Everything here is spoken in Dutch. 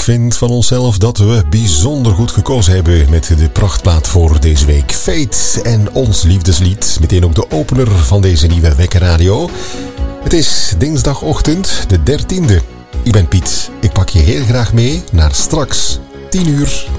vind van onszelf dat we bijzonder goed gekozen hebben met de prachtplaat voor deze week. Fate en ons liefdeslied. Meteen ook de opener van deze nieuwe Wekkerradio. Het is dinsdagochtend de 13e. Ik ben Piet. Ik pak je heel graag mee naar straks 10 uur